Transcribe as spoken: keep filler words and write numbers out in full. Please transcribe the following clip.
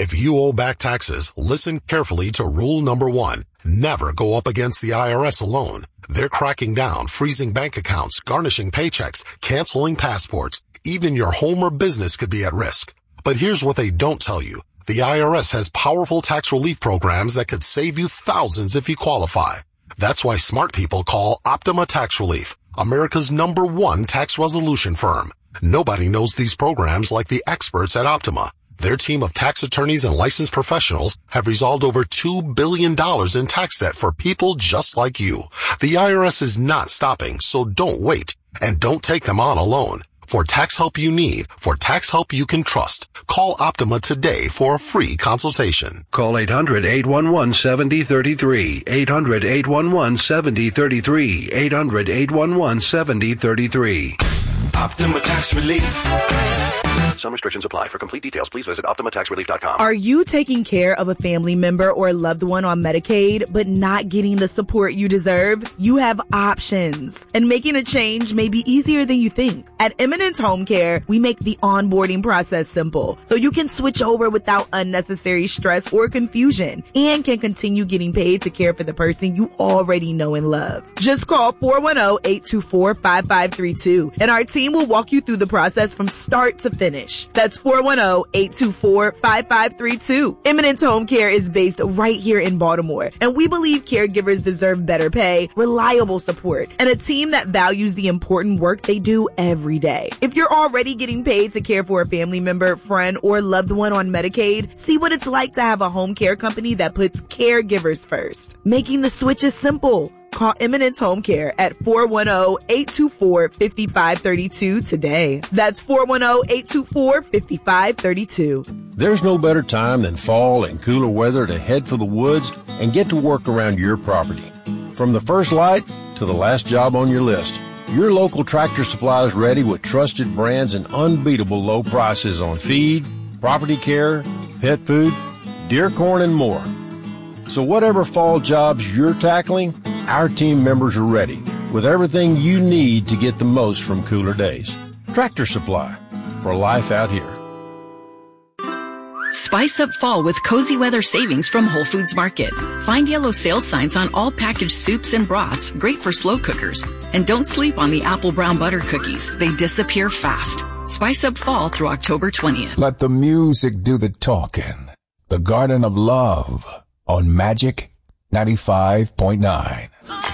If you owe back taxes, listen carefully to rule number one. Never go up against the I R S alone. They're cracking down, freezing bank accounts, garnishing paychecks, canceling passports. Even your home or business could be at risk. But here's what they don't tell you. The I R S has powerful tax relief programs that could save you thousands if you qualify. That's why smart people call Optima Tax Relief, America's number one tax resolution firm. Nobody knows these programs like the experts at Optima. Their team of tax attorneys and licensed professionals have resolved over two billion dollars in tax debt for people just like you. The I R S is not stopping, so don't wait. And don't take them on alone. For tax help you need, for tax help you can trust, call Optima today for a free consultation. Call eight hundred, eight one one, seven zero three three, eight hundred, eight one one, seven zero three three, eight hundred, eight one one, seven zero three three. Optima Tax Relief. Some restrictions apply. For complete details, please visit Optima Tax Relief dot com. Are you taking care of a family member or a loved one on Medicaid, but not getting the support you deserve? You have options, and making a change may be easier than you think. At Eminence Home Care, we make the onboarding process simple, so you can switch over without unnecessary stress or confusion, and can continue getting paid to care for the person you already know and love. Just call four one zero, eight two four, five five three two, and our team will walk you through the process from start to finish. That's four one zero, eight two four, five five three two. Eminence Home Care is based right here in Baltimore, and we believe caregivers deserve better pay, reliable support, and a team that values the important work they do every day. If you're already getting paid to care for a family member, friend, or loved one on Medicaid, see what it's like to have a home care company that puts caregivers first. Making the switch is simple. Call Eminence Home Care at four one zero, eight two four, five five three two today. That's four one zero, eight two four, five five three two. There's no better time than fall and cooler weather to head for the woods and get to work around your property. From the first light to the last job on your list, your local Tractor Supply is ready with trusted brands and unbeatable low prices on feed, property care, pet food, deer corn, and more. So whatever fall jobs you're tackling, our team members are ready with everything you need to get the most from cooler days. Tractor Supply, for life out here. Spice up fall with cozy weather savings from Whole Foods Market. Find yellow sale signs on all packaged soups and broths, great for slow cookers. And don't sleep on the apple brown butter cookies. They disappear fast. Spice up fall through October twentieth. Let the music do the talking. The Garden of Love on Magic ninety-five point nine.